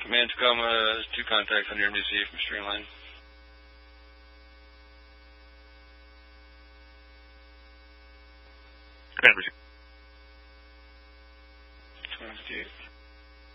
Command Tacoma, 2 contacts on your MDC from Streamline. Command 28.